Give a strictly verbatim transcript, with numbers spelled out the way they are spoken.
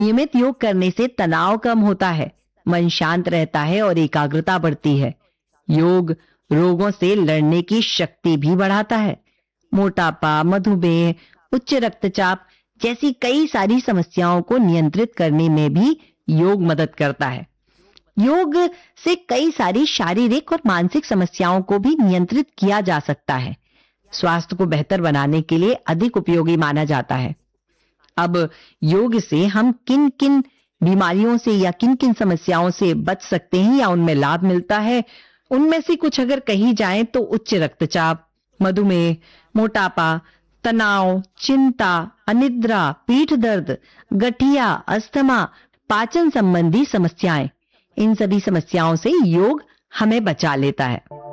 नियमित योग करने से तनाव कम होता है, मन शांत रहता है और एकाग्रता बढ़ती है। योग रोगों से लड़ने की शक्ति भी बढ़ाता है। मोटापा, मधुमेह, उच्च रक्तचाप जैसी कई सारी समस्याओं को नियंत्रित करने में भी योग मदद करता है। योग से कई सारी शारीरिक और मानसिक समस्याओं को भी नियंत्रित किया जा सकता है। स्वास्थ्य को बेहतर बनाने के लिए अधिक उपयोगी माना जाता है। अब योग से हम किन किन बीमारियों से या किन किन समस्याओं से बच सकते हैं या उनमें लाभ मिलता है, उनमें से कुछ अगर कही जाए तो उच्च रक्तचाप, मधुमेह, मोटापा, तनाव, चिंता, अनिद्रा, पीठ दर्द, गठिया, अस्थमा, पाचन संबंधी समस्याएं, इन सभी समस्याओं से योग हमें बचा लेता है।